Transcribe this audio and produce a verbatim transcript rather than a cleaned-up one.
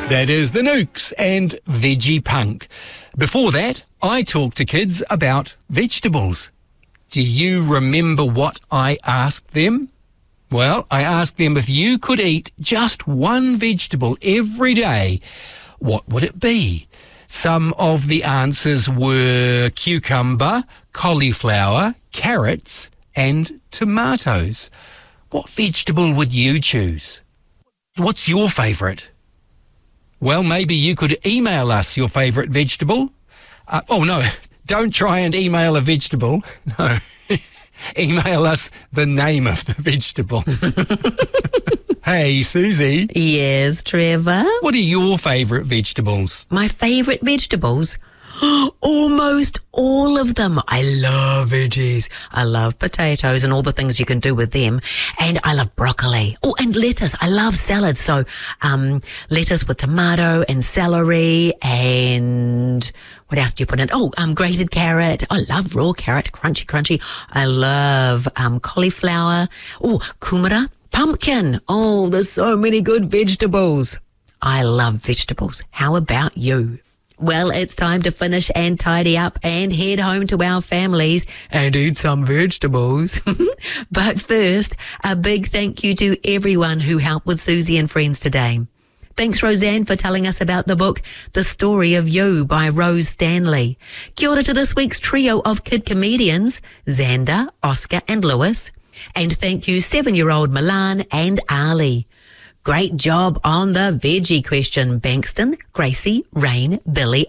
That is the Nukes and Veggie Punk. Before that, I talked to kids about vegetables. Do you remember what I asked them? Well, I asked them if you could eat just one vegetable every day, what would it be? Some of the answers were cucumber, cauliflower, carrots and tomatoes. What vegetable would you choose? What's your favourite? Well, maybe you could email us your favourite vegetable. Uh, oh, no, don't try and email a vegetable. No, email us the name of the vegetable. Hey, Susie. Yes, Trevor? What are your favourite vegetables? My favourite vegetables? Almost all of them. I love veggies. I love potatoes and all the things you can do with them. And I love broccoli. Oh, and lettuce. I love salad. So um, lettuce with tomato and celery and what else do you put in? Oh, um, grated carrot. I love raw carrot, crunchy, crunchy. I love um, cauliflower. Oh, kumara. Pumpkin. Oh, there's so many good vegetables. I love vegetables. How about you? Well, it's time to finish and tidy up and head home to our families and eat some vegetables. But first, a big thank you to everyone who helped with Susie and Friends today. Thanks, Roseanne, for telling us about the book, The Story of You by Rose Stanley. Kia ora to this week's trio of kid comedians, Xander, Oscar and Lewis. And thank you, seven-year-old Milan and Ali. Great job on the veggie question, Bankston, Gracie, Rain, Billy